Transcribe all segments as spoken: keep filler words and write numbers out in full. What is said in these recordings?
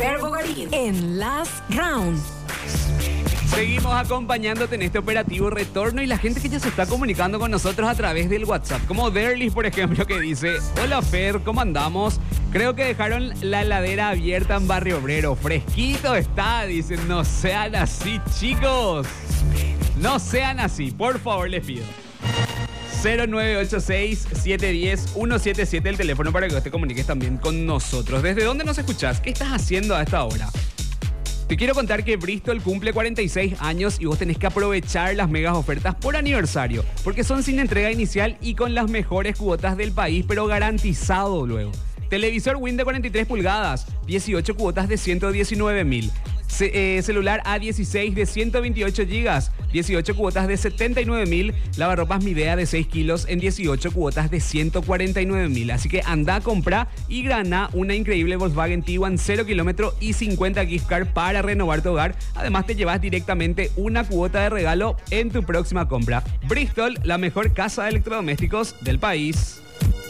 Fer Bogarín en Last Round. Seguimos acompañándote en este operativo retorno y la gente que ya se está comunicando con nosotros a través del WhatsApp, como Derlis, por ejemplo, que dice: hola Fer, ¿cómo andamos? Creo que dejaron la heladera abierta en Barrio Obrero. Fresquito está, dicen. No sean así, chicos. No sean así, por favor, les pido. cero nueve ocho seis, siete uno cero, uno siete siete el teléfono para que vos te comuniques también con nosotros. ¿Desde dónde nos escuchás? ¿Qué estás haciendo a esta hora? Te quiero contar que Bristol cumple cuarenta y seis años y vos tenés que aprovechar las megas ofertas por aniversario, porque son sin entrega inicial y con las mejores cuotas del país, pero garantizado luego. Televisor Win de cuarenta y tres pulgadas, dieciocho cuotas de ciento diecinueve mil. Ce- eh, celular A dieciséis de ciento veintiocho gigas, dieciocho cuotas de setenta y nueve mil. Lavarropas Midea de seis kilos en dieciocho cuotas de ciento cuarenta y nueve mil. Así que anda a comprar y gana una increíble Volkswagen Tiguan cero kilómetro y cincuenta gift card para renovar tu hogar. Además te llevas directamente una cuota de regalo en tu próxima compra. Bristol, la mejor casa de electrodomésticos del país.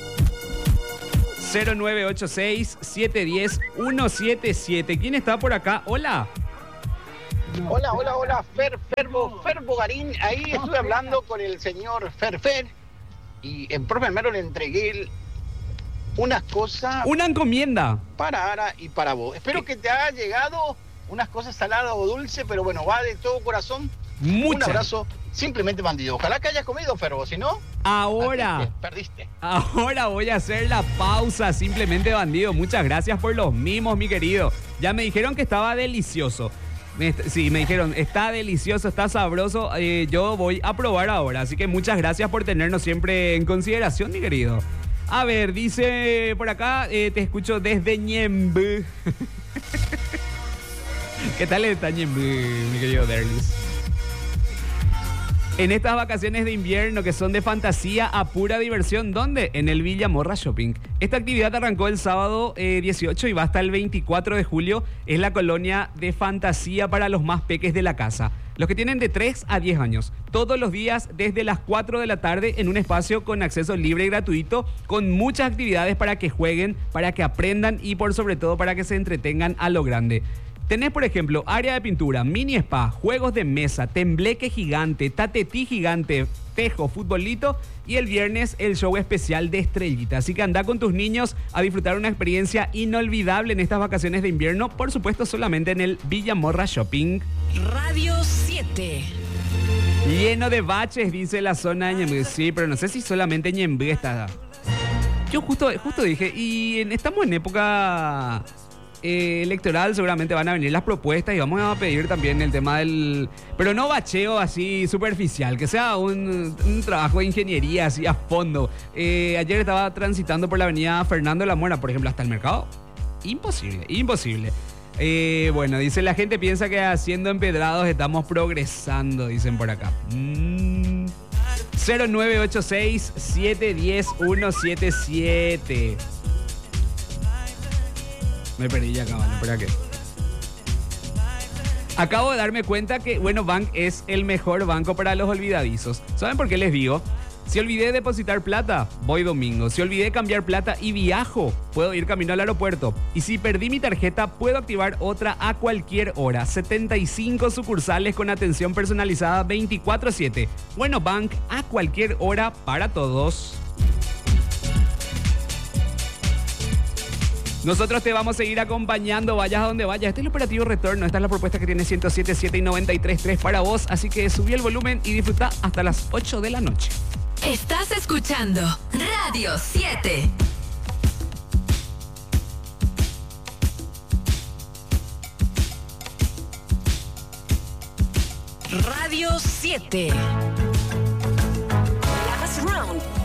cero nueve ocho seis, siete uno cero, uno siete siete. ¿Quién está por acá? Hola. Hola, hola, hola, Fer, Ferbo, Fer Bogarín. Ahí estuve hablando con el señor Fer Fer y en propio mero le entregué el- unas cosas Una encomienda. para Ara y para vos. Espero que te haya llegado unas cosas saladas o dulces, pero bueno, va de todo corazón. Un Muchas. abrazo, simplemente bandido. Ojalá que hayas comido, Ferbo, si no, Ahora. perdiste. Ahora voy a hacer la pausa, simplemente bandido. Muchas gracias por los mimos, mi querido. Ya me dijeron que estaba delicioso. Me, sí, me dijeron, está delicioso, está sabroso. Eh, yo voy a probar ahora. Así que muchas gracias por tenernos siempre en consideración, mi querido. A ver, dice por acá, eh, te escucho desde Ñemby. ¿Qué tal está Ñemby, mi querido Derlis? En estas vacaciones de invierno que son de fantasía a pura diversión, ¿dónde? En el Villa Morra Shopping. Esta actividad arrancó el sábado eh, dieciocho y va hasta el veinticuatro de julio. Es la colonia de fantasía para los más peques de la casa. Los que tienen de tres a diez años. Todos los días desde las cuatro de la tarde en un espacio con acceso libre y gratuito, con muchas actividades para que jueguen, para que aprendan y por sobre todo para que se entretengan a lo grande. Tenés, por ejemplo, área de pintura, mini spa, juegos de mesa, tembleque gigante, tatetí gigante, tejo, futbolito y el viernes el show especial de Estrellita. Así que anda con tus niños a disfrutar una experiencia inolvidable en estas vacaciones de invierno, por supuesto solamente en el Villa Morra Shopping. Radio siete. Lleno de baches, dice la zona de Ñemby. Sí, pero no sé si solamente Ñemby está. Yo justo, justo dije, y en- estamos en época... Eh, electoral, seguramente van a venir las propuestas y vamos a pedir también el tema del... Pero no bacheo así superficial, que sea un, un trabajo de ingeniería así a fondo. Eh, ayer estaba transitando por la avenida Fernando de la Mora, por ejemplo, hasta el mercado. Imposible, imposible. Eh, bueno, dice la gente piensa que haciendo empedrados estamos progresando, dicen por acá. Mm. cero nueve ocho seis, siete uno cero, uno siete siete. Me perdí ya, caballo, ¿para qué? Acabo de darme cuenta que, bueno, Bank es el mejor banco para los olvidadizos. ¿Saben por qué les digo? Si olvidé depositar plata, voy domingo. Si olvidé cambiar plata y viajo, puedo ir camino al aeropuerto. Y si perdí mi tarjeta, puedo activar otra a cualquier hora. setenta y cinco sucursales con atención personalizada veinticuatro siete. Bueno, Bank a cualquier hora para todos. Nosotros te vamos a seguir acompañando, vayas a donde vayas. Este es el operativo retorno. Esta es la propuesta que tiene ciento siete punto siete y noventa y tres punto tres para vos. Así que subí el volumen y disfruta hasta las ocho de la noche. Estás escuchando Radio siete. Radio siete. Last Round